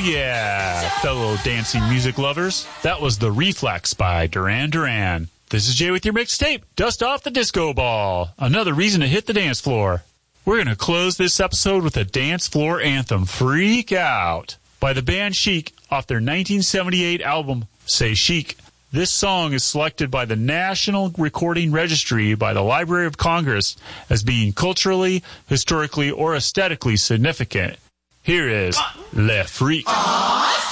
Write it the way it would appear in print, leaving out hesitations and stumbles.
yeah, fellow dancing music lovers. That was The Reflex by Duran Duran. This is Jay with your mixtape, Dust Off the Disco Ball. Another reason to hit the dance floor. We're going to close this episode with a dance floor anthem, Freak Out, by the band Chic off their 1978 album, Say Chic. This song is selected by the National Recording Registry by the Library of Congress as being culturally, historically, or aesthetically significant. Here is Le Freak.